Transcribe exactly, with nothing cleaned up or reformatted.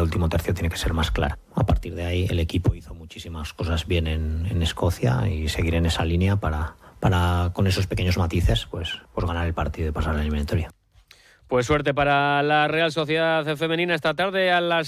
de último tercio tiene que ser más clara. A partir de ahí el equipo hizo muchísimas cosas bien en, en Escocia y seguir en esa línea para, para con esos pequeños matices pues, pues ganar el partido y pasar a la eliminatoria. Pues suerte para la Real Sociedad Femenina esta tarde a las